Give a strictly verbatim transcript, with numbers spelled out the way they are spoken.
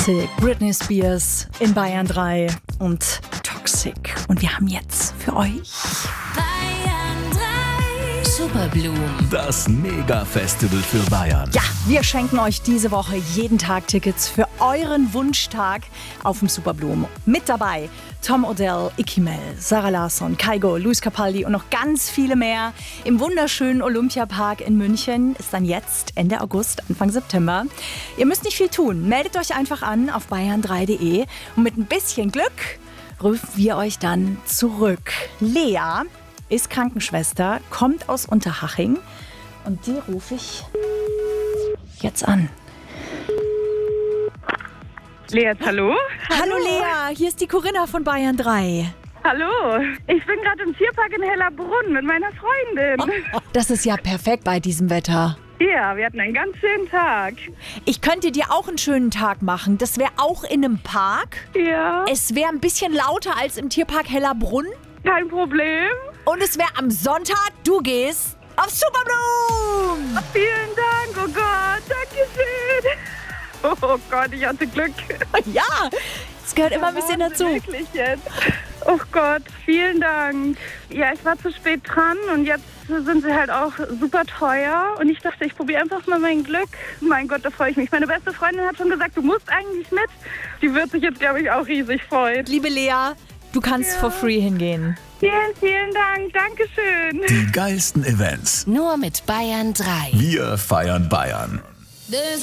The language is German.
Classic, Britney Spears in Bayern drei und Toxic. Und wir haben jetzt für euch Bayern drei Superblumen. Das Mega-Festival für Bayern. Ja, wir schenken euch diese Woche jeden Tag Tickets für euren Wunschtag auf dem Superblumen. Mit dabei Tom Odell, Ikimel, Sarah Larsson, Kygo, Luis Capaldi und noch ganz viele mehr. Im wunderschönen Olympiapark in München ist dann jetzt Ende August, Anfang September. Ihr müsst nicht viel tun. Meldet euch einfach an auf bayern drei punkt de und mit ein bisschen Glück rufen wir euch dann zurück. Lea ist Krankenschwester, kommt aus Unterhaching und die rufe ich jetzt an. Lea, hallo? Hallo Lea, hier ist die Corinna von Bayern drei. Hallo, ich bin gerade im Tierpark in Hellerbrunn mit meiner Freundin. Oh, das ist ja perfekt bei diesem Wetter. Ja, wir hatten einen ganz schönen Tag. Ich könnte dir auch einen schönen Tag machen. Das wäre auch in einem Park. Ja, Es wäre ein bisschen lauter als im Tierpark Hellerbrunn. kein Problem. Und es wäre am Sonntag, du gehst auf Superblumen. Vielen Dank, oh Gott, danke schön. Oh Gott, ich hatte Glück. Ja, es gehört immer ein bisschen dazu. Wirklich jetzt. Oh Gott, vielen Dank. Ja, ich war zu spät dran und jetzt sind sie halt auch super teuer. Und ich dachte, ich probiere einfach mal mein Glück. Mein Gott, da freue ich mich. Meine beste Freundin hat schon gesagt, du musst eigentlich mit. Die wird sich jetzt, glaube ich, auch riesig freuen. Liebe Lea, du kannst Ja. for free hingehen. Vielen, vielen Dank. Dankeschön. Die geilsten Events. Nur mit Bayern drei. Wir feiern Bayern. This